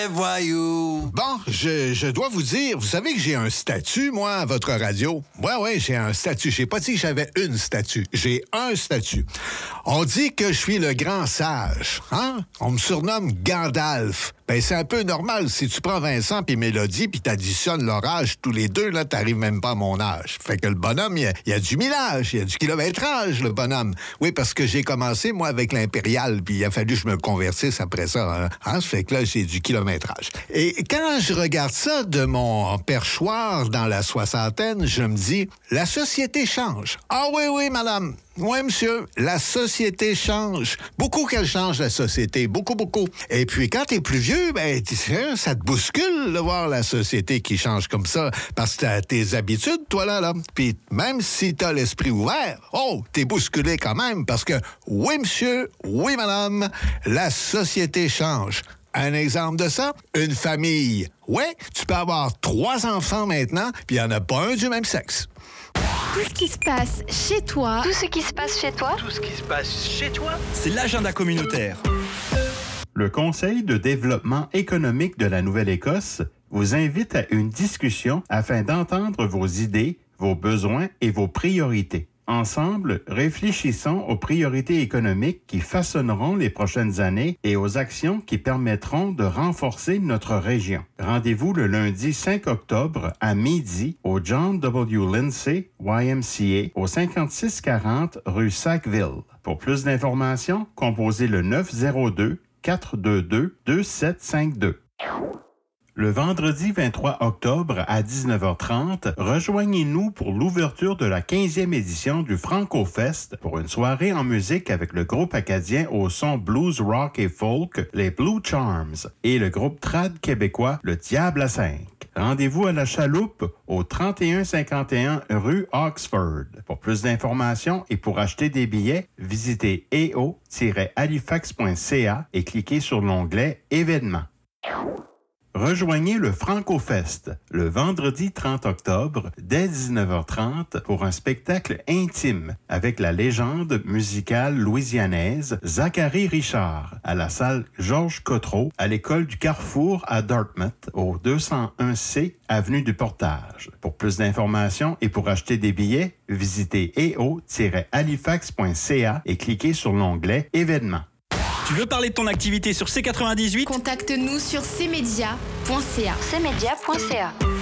Voyou. Bon, je dois vous dire, vous savez que j'ai un statut, moi, à votre radio. Ouais, j'ai un statut. J'ai pas dit que j'avais une statue. J'ai un statut. On dit que je suis le grand sage, hein? On me surnomme Gandalf. Ben, c'est un peu normal. Si tu prends Vincent puis Mélodie puis t'additionnes leur âge tous les deux, là, t'arrives même pas à mon âge. Fait que le bonhomme, il y a du millage, il y a du kilométrage, le bonhomme. Oui, parce que j'ai commencé, moi, avec l'impérial, puis il a fallu que je me convertisse après ça, hein? Ça fait que là, j'ai du kilométrage. Et quand je regarde ça de mon perchoir dans la soixantaine, je me dis, la société change. Ah oui, madame. Oui, monsieur, la société change. Beaucoup qu'elle change, la société. Beaucoup. Et puis, quand t'es plus vieux, ben, ça te bouscule de voir la société qui change comme ça. Parce que t'as tes habitudes, toi, là. Puis, même si t'as l'esprit ouvert, t'es bousculé quand même. Parce que, oui, monsieur, oui, madame, la société change. Un exemple de ça, une famille. Ouais, tu peux avoir 3 enfants maintenant, puis il n'y en a pas un du même sexe. Tout ce qui se passe chez toi. Tout ce qui se passe chez toi. Tout ce qui se passe chez toi. C'est l'agenda communautaire. Le Conseil de développement économique de la Nouvelle-Écosse vous invite à une discussion afin d'entendre vos idées, vos besoins et vos priorités. Ensemble, réfléchissons aux priorités économiques qui façonneront les prochaines années et aux actions qui permettront de renforcer notre région. Rendez-vous le lundi 5 octobre à midi au John W. Lindsay YMCA au 5640 rue Sackville. Pour plus d'informations, composez le 902-422-2752. Le vendredi 23 octobre à 19h30, rejoignez-nous pour l'ouverture de la 15e édition du Franco-Fest pour une soirée en musique avec le groupe acadien au son blues, rock et folk, les Blue Charms, et le groupe trad québécois, le Diable à 5. Rendez-vous à la Chaloupe au 3151 rue Oxford. Pour plus d'informations et pour acheter des billets, visitez eo-halifax.ca et cliquez sur l'onglet Événements. Rejoignez le Franco-Fest le vendredi 30 octobre dès 19h30 pour un spectacle intime avec la légende musicale louisianaise Zachary Richard à la salle Georges Cotreau à l'école du Carrefour à Dartmouth au 201C avenue du Portage. Pour plus d'informations et pour acheter des billets, visitez eo-halifax.ca et cliquez sur l'onglet Événements. Tu veux parler de ton activité sur C98? Contacte-nous sur cmedia.ca. cmedia.ca.